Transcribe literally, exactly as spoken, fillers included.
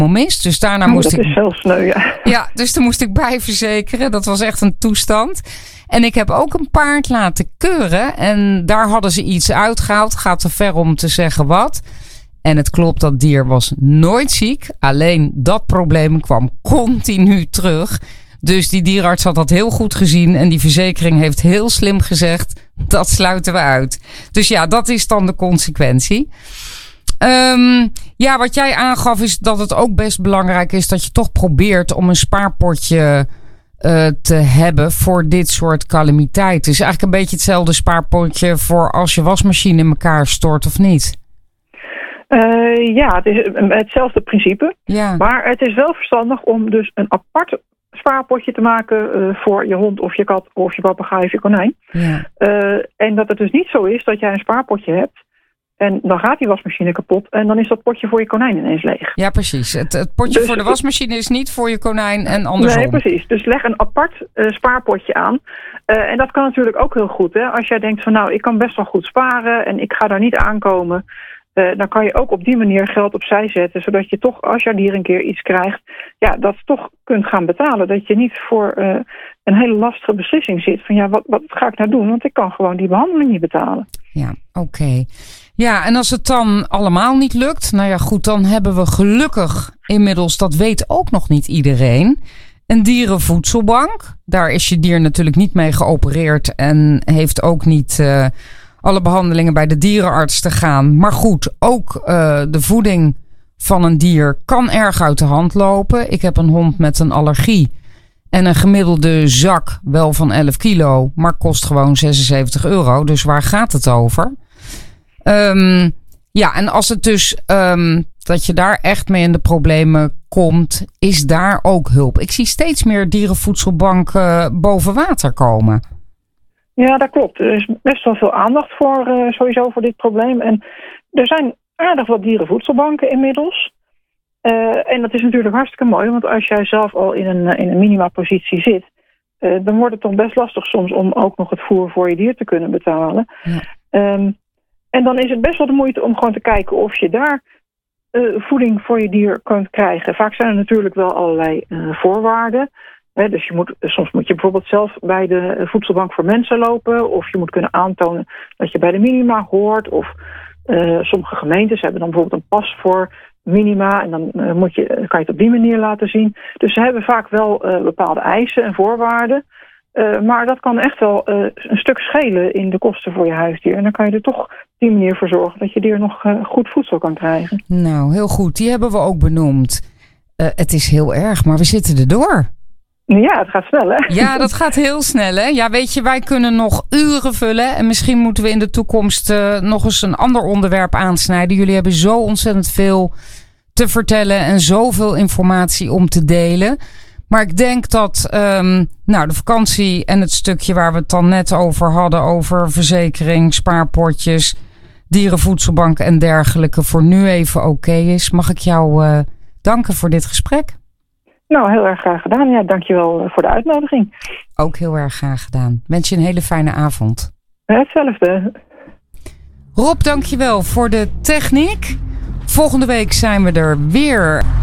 mis. Dus daarna oh, moest dat ik... is zelfs sneu, ja. Ja, dus toen moest ik bijverzekeren. Dat was echt een toestand. En ik heb ook een paard laten keuren. En daar hadden ze iets uitgehaald. Gaat te ver om te zeggen wat. En het klopt, dat dier was nooit ziek. Alleen dat probleem kwam continu terug. Dus die dierenarts had dat heel goed gezien. En die verzekering heeft heel slim gezegd, dat sluiten we uit. Dus ja, dat is dan de consequentie. Um, ja, wat jij aangaf is dat het ook best belangrijk is dat je toch probeert om een spaarpotje uh, te hebben voor dit soort calamiteiten. Het is eigenlijk een beetje hetzelfde spaarpotje voor als je wasmachine in elkaar stort of niet. Uh, ja, het is hetzelfde principe. Ja. Maar het is wel verstandig om dus een apart spaarpotje te maken uh, voor je hond of je kat of je papegaai of je konijn. Ja. Uh, en dat het dus niet zo is dat jij een spaarpotje hebt en dan gaat die wasmachine kapot en dan is dat potje voor je konijn ineens leeg. Ja, precies. Het, het potje dus voor de wasmachine is niet voor je konijn en andersom. Nee, precies. Dus leg een apart uh, spaarpotje aan. Uh, en dat kan natuurlijk ook heel goed. Hè? Als jij denkt van nou, ik kan best wel goed sparen en ik ga daar niet aankomen. Uh, dan kan je ook op die manier geld opzij zetten. Zodat je toch, als je dier een keer iets krijgt, ja, dat toch kunt gaan betalen. Dat je niet voor uh, een hele lastige beslissing zit. Van ja, wat, wat ga ik nou doen? Want ik kan gewoon die behandeling niet betalen. Ja, oké. Okay. Ja, en als het dan allemaal niet lukt, nou ja goed, dan hebben we gelukkig inmiddels, dat weet ook nog niet iedereen, een dierenvoedselbank. Daar is je dier natuurlijk niet mee geopereerd en heeft ook niet uh, alle behandelingen bij de dierenarts te gaan. Maar goed, ook uh, de voeding van een dier kan erg uit de hand lopen. Ik heb een hond met een allergie en een gemiddelde zak wel van elf kilo, maar kost gewoon zesenzeventig euro. Dus waar gaat het over? Um, ja, en als het dus um, dat je daar echt mee in de problemen komt, is daar ook hulp. Ik zie steeds meer dierenvoedselbanken boven water komen. Ja, dat klopt. Er is best wel veel aandacht voor uh, sowieso voor dit probleem. En er zijn aardig wat dierenvoedselbanken inmiddels. Uh, en dat is natuurlijk hartstikke mooi, want als jij zelf al in een, in een minima-positie zit, uh, dan wordt het toch best lastig soms om ook nog het voer voor je dier te kunnen betalen. Ja. Um, en dan is het best wel de moeite om gewoon te kijken of je daar uh, voeding voor je dier kunt krijgen. Vaak zijn er natuurlijk wel allerlei uh, voorwaarden. He, dus je moet, soms moet je bijvoorbeeld zelf bij de voedselbank voor mensen lopen, of je moet kunnen aantonen dat je bij de minima hoort. Of uh, sommige gemeentes hebben dan bijvoorbeeld een pas voor minima en dan uh, moet je, kan je het op die manier laten zien. Dus ze hebben vaak wel uh, bepaalde eisen en voorwaarden. Uh, maar dat kan echt wel uh, een stuk schelen in de kosten voor je huisdier. En dan kan je er toch op die manier voor zorgen dat je dier nog uh, goed voedsel kan krijgen. Nou, heel goed. Die hebben we ook benoemd. Uh, het is heel erg, maar we zitten erdoor. Ja, het gaat snel, hè? Ja, dat gaat heel snel, hè? Ja, weet je, wij kunnen nog uren vullen. En misschien moeten we in de toekomst uh, nog eens een ander onderwerp aansnijden. Jullie hebben zo ontzettend veel te vertellen en zoveel informatie om te delen. Maar ik denk dat um, nou, de vakantie en het stukje waar we het dan net over hadden, over verzekering, spaarpotjes, dierenvoedselbank en dergelijke, voor nu even oké okay is. Mag ik jou uh, danken voor dit gesprek? Nou, heel erg graag gedaan. Ja, dankjewel voor de uitnodiging. Ook heel erg graag gedaan. Wens je een hele fijne avond. Hetzelfde. Rob, dankjewel voor de techniek. Volgende week zijn we er weer.